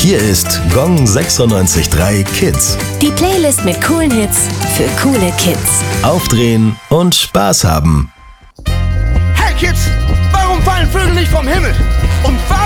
Hier ist Gong 96.3 Kids. Die Playlist mit coolen Hits für coole Kids. Aufdrehen und Spaß haben. Hey Kids, warum fallen Vögel nicht vom Himmel? Und warum